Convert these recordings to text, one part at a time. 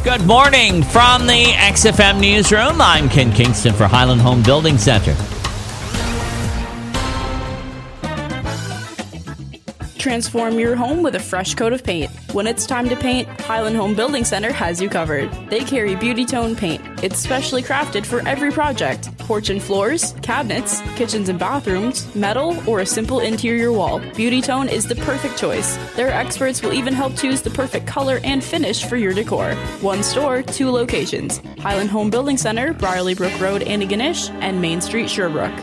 Good morning from the XFM Newsroom. I'm Ken Kingston for Highland Home Building Center. Transform your home with a fresh coat of paint. When it's time to paint, Highland Home Building Center has you covered. They carry Beauty Tone paint. It's specially crafted for every project. Porch and floors, cabinets, kitchens and bathrooms, metal, or a simple interior wall. Beauty Tone is the perfect choice. Their experts will even help choose the perfect color and finish for your decor. One store, 2 locations. Highland Home Building Center, Brierley Brook Road, Antigonish, and Main Street, Sherbrooke.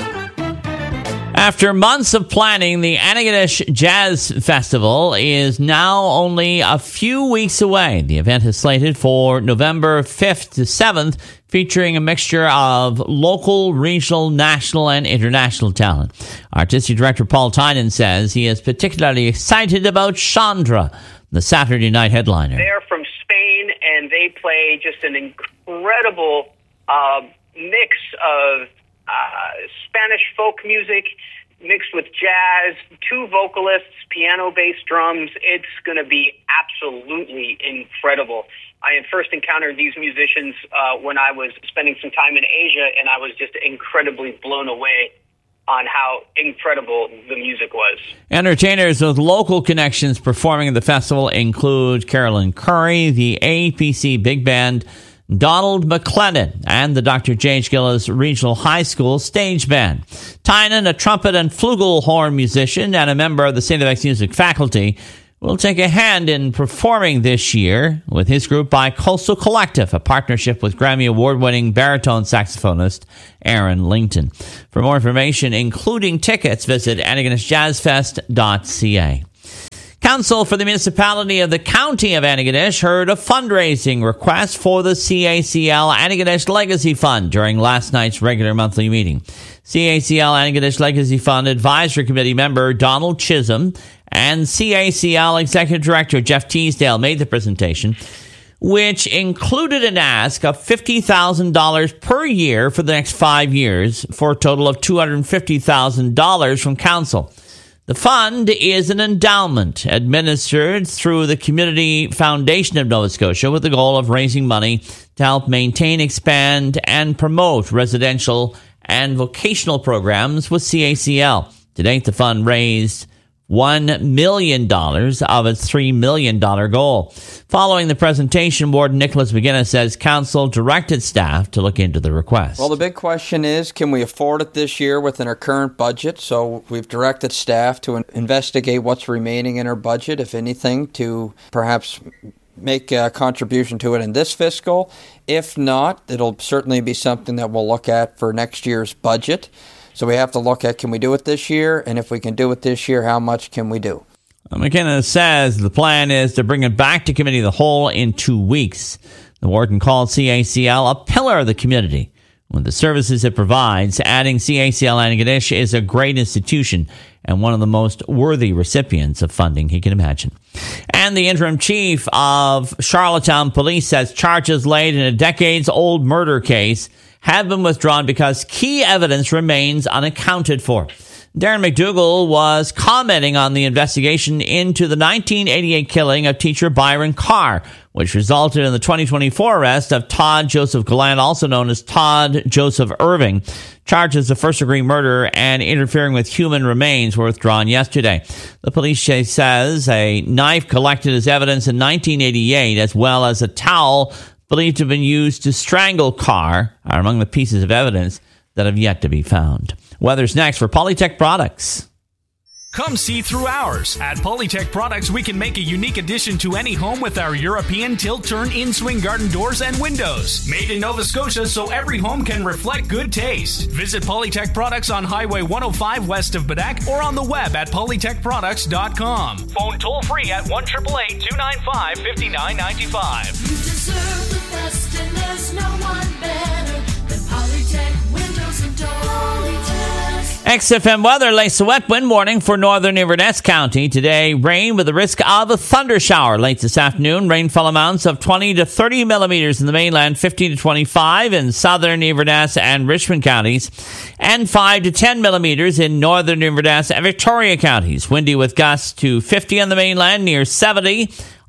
After months of planning, the Antigonish Jazz Festival is now only a few weeks away. The event is slated for November 5th to 7th, featuring a mixture of local, regional, national, and international talent. Artistic Director Paul Tynan says he is particularly excited about Chandra, the Saturday night headliner. They're from Spain, and they play just an incredible mix of Spanish folk music mixed with jazz, 2 vocalists, piano, bass, drums. It's going to be absolutely incredible. I had first encountered these musicians when I was spending some time in Asia, and I was just incredibly blown away on how incredible the music was. Entertainers with local connections performing at the festival include Carolyn Curry, the APC Big Band, Donald McLennan, and the Dr. J.H. Gillis Regional High School Stage Band. Tynan, a trumpet and flugelhorn musician and a member of the St. FX Music faculty, will take a hand in performing this year with his group by Coastal Collective, a partnership with Grammy Award-winning baritone saxophonist Aaron Linton. For more information, including tickets, visit AntigonishJazzFest.ca. Council for the Municipality of the County of Antigonish heard a fundraising request for the CACL Antigonish Legacy Fund during last night's regular monthly meeting. CACL Antigonish Legacy Fund Advisory Committee member Donald Chisholm and CACL Executive Director Jeff Teasdale made the presentation, which included an ask of $50,000 per year for the next 5 years for a total of $250,000 from Council. The fund is an endowment administered through the Community Foundation of Nova Scotia with the goal of raising money to help maintain, expand, and promote residential and vocational programs with CACL. To date, the fund raised $1 million of its $3 million goal. Following the presentation, Warden Nicholas McGuinness says Council directed staff to look into the request. Well, the big question is, can we afford it this year within our current budget? So we've directed staff to investigate what's remaining in our budget, if anything, to perhaps make a contribution to it in this fiscal. If not, it'll certainly be something that we'll look at for next year's budget. So we have to look at, can we do it this year? And if we can do it this year, how much can we do? McKenna says the plan is to bring it back to Committee of the Whole in 2 weeks. The warden called CACL a pillar of the community. With the services it provides, adding CACL Antigonish is a great institution and one of the most worthy recipients of funding he can imagine. And the interim chief of Charlottetown Police says charges laid in a decades-old murder case have been withdrawn because key evidence remains unaccounted for. Darren McDougall was commenting on the investigation into the 1988 killing of teacher Byron Carr, which resulted in the 2024 arrest of Todd Joseph Gallant, also known as Todd Joseph Irving. Charges of first-degree murder and interfering with human remains were withdrawn yesterday. The police chief says a knife collected as evidence in 1988, as well as a towel believed to have been used to strangle Carr, are among the pieces of evidence that have yet to be found. Weather's next for Polytech Products. Come see through ours. At Polytech Products, we can make a unique addition to any home with our European tilt-turn in-swing garden doors and windows. Made in Nova Scotia so every home can reflect good taste. Visit Polytech Products on Highway 105 west of Badak or on the web at polytechproducts.com. Phone toll-free at 1-888-295-5995. You deserve the best and there's no one better than Polytech Windows and Doors. XFM weather, lace a wet wind warning for northern Inverness County. Today, rain with a risk of a thunder shower late this afternoon. Rainfall amounts of 20 to 30 millimeters in the mainland, 50 to 25 in southern Inverness and Richmond counties, and 5 to 10 millimeters in northern Inverness and Victoria counties. Windy with gusts to 50 on the mainland, near 70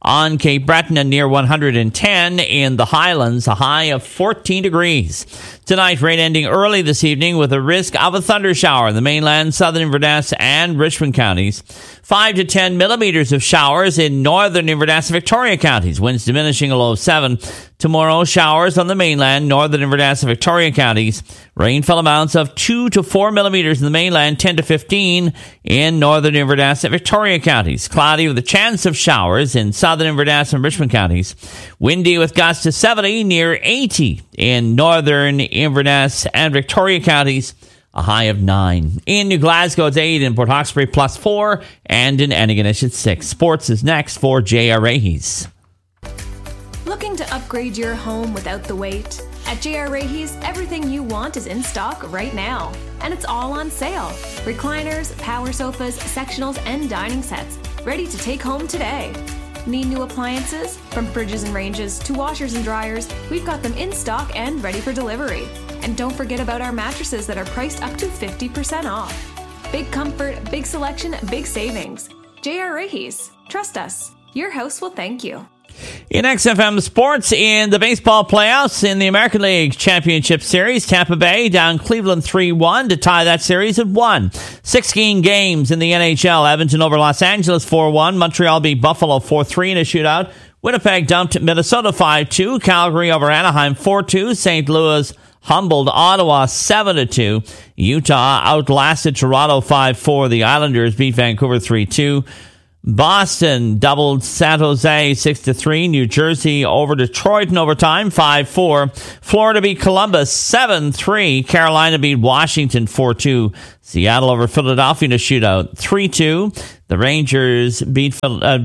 on Cape Breton and near 110 in the Highlands, a high of 14 degrees. Tonight, rain ending early this evening with a risk of a thunder shower in the mainland, southern Inverness, and Richmond counties. 5 to 10 millimeters of showers in northern Inverness and Victoria counties. Winds diminishing, a low of 7. Tomorrow, showers on the mainland, northern Inverness and Victoria counties. Rainfall amounts of 2 to 4 millimeters in the mainland, 10 to 15 in northern Inverness and Victoria counties. Cloudy with a chance of showers in southern Inverness and Richmond counties. Windy with gusts to 70, near 80 in northern Inverness and Victoria counties. A high of 9. In New Glasgow, it's 8. In Port Hawkesbury, +4. And in Antigonish, it's 6. Sports is next for J.R. Raheys. Looking to upgrade your home without the wait? At J.R. Raheys, everything you want is in stock right now. And it's all on sale. Recliners, power sofas, sectionals, and dining sets. Ready to take home today. Need new appliances? From fridges and ranges to washers and dryers, we've got them in stock and ready for delivery. And don't forget about our mattresses that are priced up to 50% off. Big comfort, big selection, big savings. J.R. Raheys. Trust us. Your house will thank you. In XFM Sports, in the baseball playoffs in the American League Championship Series, Tampa Bay down Cleveland 3-1 to tie that series at 1. 16 games in the NHL. Edmonton over Los Angeles 4-1. Montreal beat Buffalo 4-3 in a shootout. Winnipeg dumped Minnesota 5-2. Calgary over Anaheim 4-2. St. Louis humbled Ottawa 7-2. Utah outlasted Toronto 5-4. The Islanders beat Vancouver 3-2. Boston doubled San Jose 6-3. New Jersey over Detroit in overtime 5-4. Florida beat Columbus 7-3. Carolina beat Washington 4-2. Seattle over Philadelphia in a shootout 3-2. The Rangers beat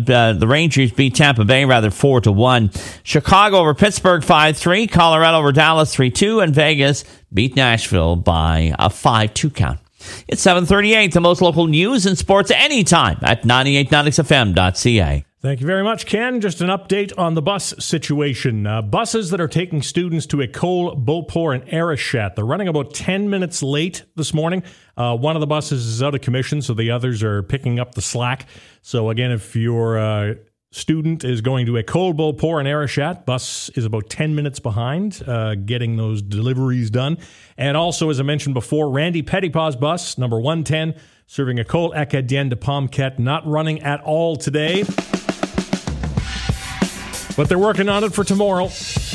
Tampa Bay 4-1. Chicago over Pittsburgh 5-3. Colorado over Dallas 3-2, and Vegas beat Nashville by a 5-2 count. It's 7:38. The most local news and sports anytime at 989xfm.ca. Thank you very much, Ken. Just an update on the bus situation. Buses that are taking students to École Beauport and Arichat, they're running about 10 minutes late this morning. One of the buses is out of commission, so the others are picking up the slack. So again, if your student is going to École Beauport and Arichat, bus is about 10 minutes behind getting those deliveries done. And also, as I mentioned before, Randy Pettypaw's bus, number 110, serving École Acadienne de Pomquet, not running at all today. But they're working on it for tomorrow.